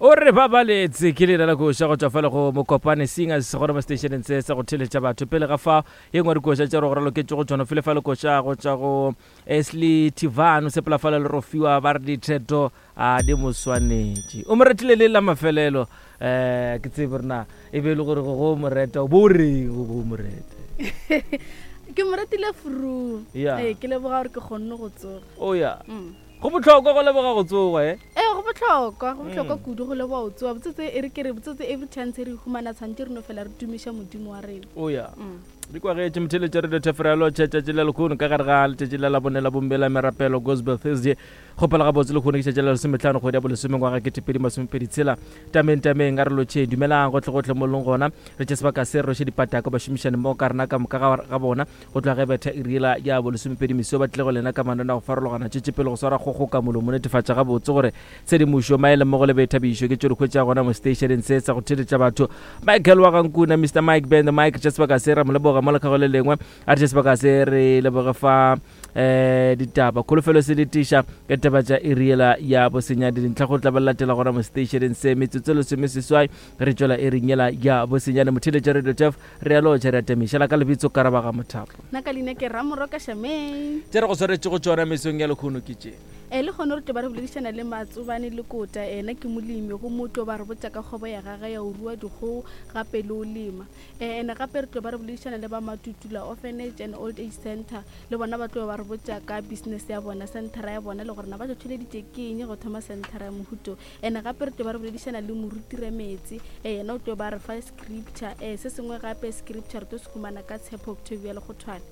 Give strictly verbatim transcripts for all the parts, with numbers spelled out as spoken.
o re ba baletse ke le la go sha go tsafela go mokopane singers go re station se se go theletša batho pele ga fa ye ngwa di go sha tšero go ralo ke go tsona fele fa le go sha go tša go Esli Tivano se pela fa le rofiwa ba re di theto a di moswanetše o mo retile le la mafelelo eh ke tseberna e be le gore go mo reta bo re go mo reta ke mo retile furu eh ke le boga gore ke kgonne go tsoga o ya go botlhokwa go leboga go tsoga eh eh go botlhokwa go botlhokwa kudu go leboga go tsoga botsetse e re ke re botsetse every chance re humana tshwantse re no fela re tumisha modimo wa rena o ya di kwa ge tšemthele tša re tefrelo tšetša le lekgono ka gare ga letšatši la bonela bombela merapelo gospel Thursday gopela ga botse lekgono ke tšetša le lesometlhano kgwedi ya bolesome ngwaga ke tepedi masomepedi tshela tameng tameng ga re lotšhe dumelang gotlhe gotlhe mo leng gona re tše sebaka se re roše dipatako bašomišane mo ka rena ka moka ga bona go tloga ge betha iriela ya bolesomepedi mesio ba tle go lena ka manana go farologana tšetše pele go swara kgogo ka molomo netefatša ga botse gore tshedimušo maele mmogo le baithabišo ke tšo dikgwetša gona mo stationeng se sa go theletša batho Michael wa gankuna Mr Mike Ben the Mike tše sebaka se ra moleboga mo lekgago le lengwe a tše sebaka se re leboge fa eh ditaba kholofelo se ditisha ke taba tša iriela ya bosenyadi dintlha go tla ba latela gona mo stationeng se metsotso le some seswai re tšwela e ringela ya bosenyane motheletša radio tef re alo tša re temišala ka lebitso karaba ga mothapo nna ka leina ke ramoroka Shameng tše re go swaretše go tšona mesong ya lekgono ke tše e le gone re tlo ba re boledišana le matsobane le kota ena ke molemi go motho ba re botsa ka kgobo ya gaga ya o rua dikgogo gape le o lema ene gape re tlo ba re boledišana le ba matutula orphanage and old age center le bona ba tlo ba re botsa ka business ya bona centera ya bona le gore na ba tšholeditše keng go thoma centera ya mohuto ene gape re tlo ba re boledišana le moruti remetsi ena o tlo ba re fa scripture eh se sengwe gape scripture re tlo se humana ka tshepo Octavia le go thwana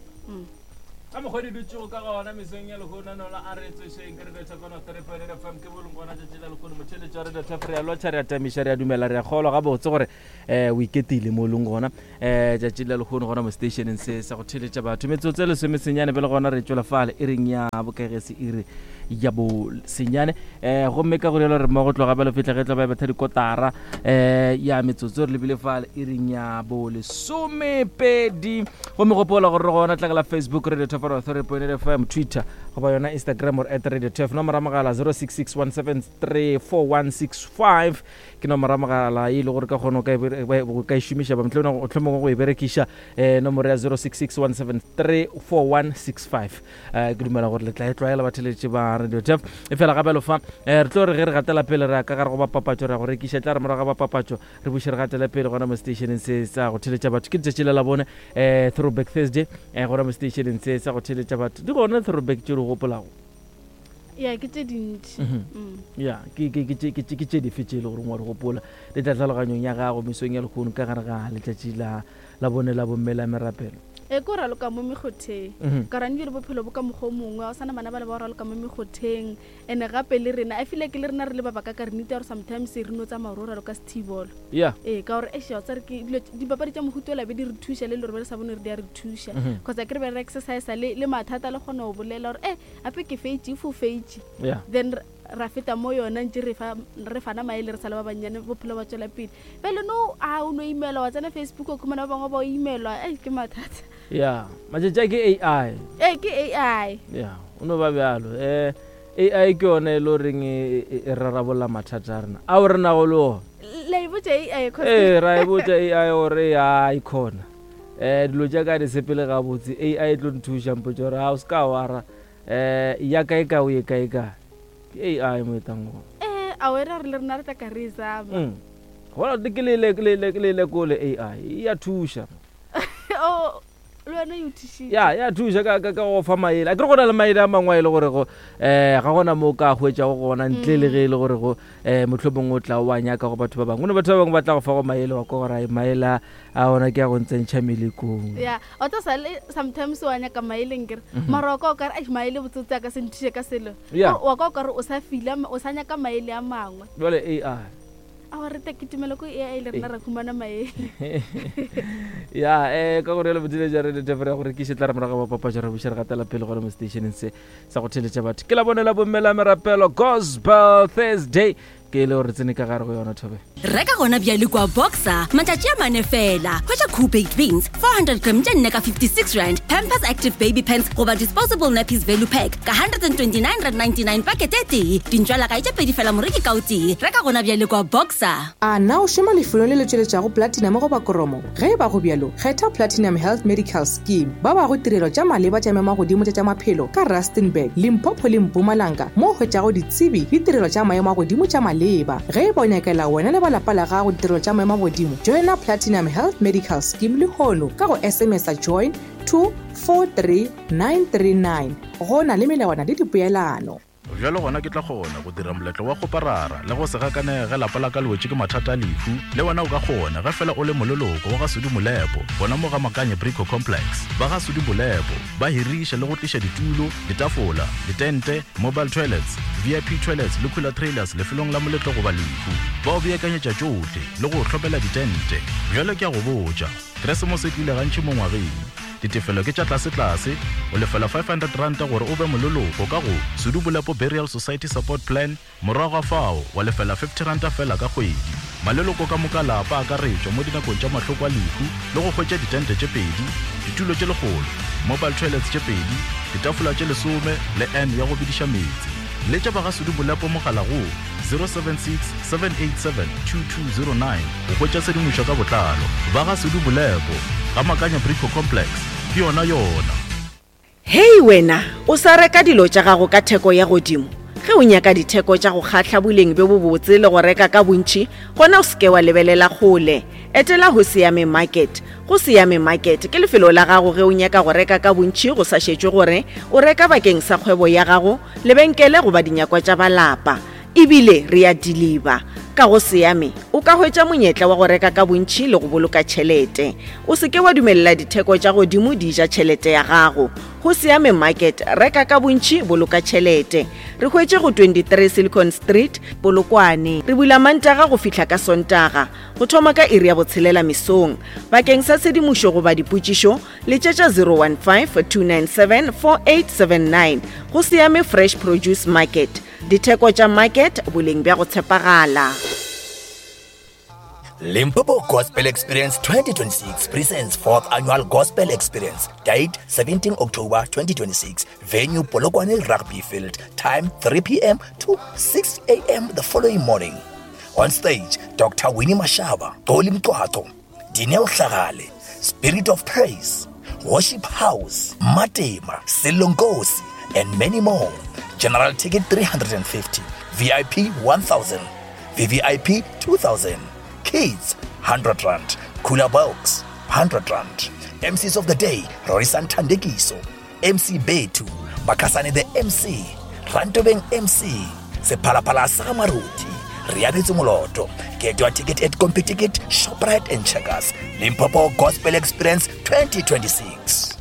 a mo khodi dutšego ka gona mesong ya lekgono nola a re tswešeng ke re re tshepana terepele re fam ke bolong gona tšatši la lekgono motheletša re da tefre ya lotšha re a tamiša re a dumela re a kgolwa ga botse gore eh o iketile mo leng gona eh tšatši la lekgono gona mo stationeng se sa go theletša batho metsotso le somesenyane pele gona re tšwela fale e reng ya bokagese e re ya bo senyane eh gomme ka gore re mo go tloga ba le fitla ge tla ba batha dikotara eh ya metsotso re lebile fale e reng ya bo le somepedi go me gopola gore gona tla la Facebook re for authority point F M Twitter go ba yona Instagram or at radio tef nomoro magala zero six six one seven three four one six five ke nomoro magala e le gore ka gono ka ka ishumisha ba mtlona o tlhomo go e berekisha eh nomoro ya zero six six one seven three four one six five eh ke dumela gore le tla etloela batheletse ba radio tef e fela ga belo fa eh re tlo re re gatela pele ra ka ga go ba papatso ra go rekisha tla re moraga ba papatso re bo shira gatela pele gona mo stationeng se sa go theletša batho ke tšetšela la bone eh throwback Thursday eh gona mo stationeng se sa go theletša batho di gona throwback tšero go polago ya ke tše dintši ya ke ke ke ke ke tše di fetšele gore ngwa re gopola le tla tlhaloganyong ya gago mesong ya lekgono ka gare ga letšatši la la bone la bommela merapelo e ko ra loka mo megoteng ka rane le bophelo bo ka mogho mongwe o sana bana ba le ba ra loka mo megoteng ene gape le rena I feel like le rena re le ba baka ka re nite gore sometimes re no tsa marora loka Stevolo ya eh ka gore e sha tsare ke di papadi tša mohuto la be di re thusha le le re sa bone re di re thusha because ke re be re exercise le le mathata le gona o bolela gore eh ape ke feitsi fu feitsi then ra feta mo yona ntse re fa re fana maele re sala ba banyane bophelo ba tsela pele pele no a o no email wa tsena Facebook o khumana ba ngwa ba email eh ke mathata ya majeja ke A I eh ke A I ya uno ba bjalo eh A I ke yone lo reng e rarabolla mathata rena a o rena go lo le botse A I eh ra e botse A I ore ya icon eh dilo ja ka di sepele ga botse A I tlo nthusha mpotso ra o ska wara eh ya ka e ka o e ka e ka A I mo tango eh a wera re le rena re tla ka re zama gola dikelele le le go le A I ya thusha oh lwana yutishi ya ya thusha ka ka go fa maele a ke go na le maele a mangwe ile gore go eh ga gona mo ka hwetša go gona ntle le ge ile gore go eh motlhobong o tla wa nya ka go batho ba bangwe ne batho ba bangwe ba tla go fa go maele wa go ra maele a ona ke a go ntsentsha melekong ya o tsa sale sometimes wa nya ka maele ngere maroko ka re a maele botsotsa ka sentšhe ka selo wa ka ka re o sa fila o sa nya ka maele a mangwe jole A I a re te kitimela ko A I le rena ra khumana maele ya eh ka gore le bodile jare de tefere gore ke setla re moraga ba papa jare bo shera gatela pele go le mo stationeng se sa go theletša batho ke la bonela bommela merapelo gospel Thursday ke le gore tsene ka gare go yona thobe Reka gona bjale kwa Boxer, matšatši a mane fela. Hwetša Cool Baked Beans, four hundred grams tša nne ka fifty-six rand. Pampers Active Baby Pants goba disposable nappies value pack ka one hundred twenty-nine rand ninety-nine pakete e tee. Dintšwala ka itša pedi fela moreki ka o tee. Reka gona bjale kwa Boxer. A na o šoma lefelong le le tšweletšago platinum go ba koromo? Ge ba go bjalo, kgetha Platinum Health Medical Scheme. Ba ba go tirelo tša maleba tša mema godimo tša maphelo ka Rustenburg, Limpopo le Mpumalanga mo hwetšago ditsebi le tirelo tša maemo a godimo tša maleba. Ge ba nyakela wena le balapa la gago ditirelo tša maemo a godimo, joina Platinum Health Medical Scheme le hono ka go S M S a join two four three nine three nine. Go na le melawana le dipeelano. Bjalo gona ke tla kgona go dira moletlo wa go parara le go se gakanege lapa la ka lewetše ke mathata a lefu le wena o ka kgona ge fela o le mololoko wa ga Sudi Molepo bona mo ga Makanye Brico Complex. Ba ga Sudi Molepo ba hiriša le go tliša ditulo, ditafola, ditente, mobile toilets, V I P toilets le cooler trailers lefelong la moletlo go ba lefu. Ba o beakanyetša tšohle le go hlopela ditente. Bjalo ke a go botša Keresemose e tlile gantši mo ngwageng. Ditefelo ke tša tlase-tlase o lefela five hundred rand gore o be mololoko ka go Sudi Molepo Burial Society Support Plan. Morago ga fao wa lefela fifty rand fela ka kgwedi. Maleloko ka moka lapa a ka retšwa mo dinakong tša mahloko a lefu le go hwetša ditente tše pedi, ditulo tše legolo, mobile toilets tše pedi, ditafola tše lesome le N ya go bediša metsi. Le tša ba ga Sudi Molepo mogala go zero seven six seven eight seven two two zero nine go hwetša sedimošo ka botlalo. Ba ga Sudi Molepo ga Makanye Brico Complex ke yona yona. Hei wena, o sa reka dilo tša gago ka theko ya godimo. Ge o nyaka ditheko tša go kgatla boleng be bo botse le go reka ka bontši, gona o seke wa lebelela kgole. Etela ho Siame Market. Go Siame Market ke lefelo la gago ge o nyaka go reka ka bontši go sa šetšwe gore o reka bakeng sa kgwebo ya gago, lebenkele goba dinyakwa tša balapa. Ebile re a deliver. Ka go Siame o ka hwetša monyetla wa go reka ka bontši le go boloka tšhelete. O seke wa dumelela ditheko tša godimo di ja tšhelete ya gago. Go Siame Market reka ka bontši boloka tšhelete. Re hwetše go twenty-three Silicon Street, Polokwane. Re bula Mantaga go fihla ka Sontaga. Go thoma ka iri ya botshelela mesong. Bakeng sa sedimošo goba dipotšišo le tšetša zero one five two nine seven four eight seven nine. Go Siame Fresh Produce Market. Ditheko tša market boleng bja go tshepagala. Limpopo Gospel Experience twenty twenty-six presents fourth annual Gospel Experience. Date seventeen October twenty twenty-six. Venue Polokwane Rugby Field. Time three p m to six a m the following morning. On stage, Doctor Winnie Mashaba, Toli Mtwato, Dineo Hlagale, Spirit of Praise, Worship House, Matema, Silongosi, and many more. General ticket three hundred fifty, V I P one thousand, V V I P two thousand, Kids one hundred rand, Cooler Box one hundred rand. M Cs of the day, Rorisan Tandekiso, M C Betu, Bakasane the M C, Rantobeng M C, Sepalapala Samaruti, Riabitsu Moloto. Get your ticket at CompuTicket, ShopRite and Checkers. Limpopo Gospel Experience twenty twenty-six.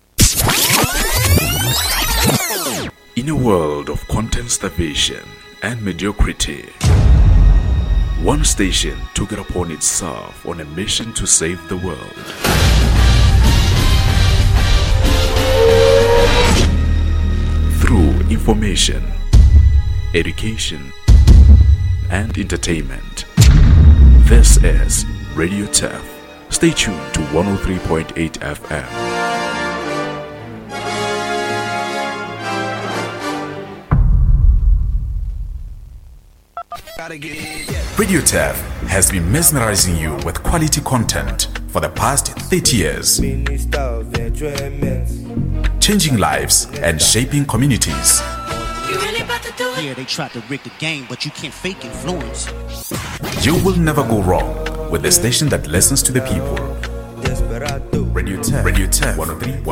In a world of content starvation and mediocrity, one station took it upon itself on a mission to save the world. Through information, education, and entertainment. This is Radio T E F. Stay tuned to one oh three point eight F M. Radio T E F has been mesmerizing you with quality content for the past thirty years, changing lives and shaping communities. Yeah, they tried to rig the game, but you can't fake influence. You will never go wrong with the station that listens to the people. Radio T E F, Radio T E F one oh three point eight.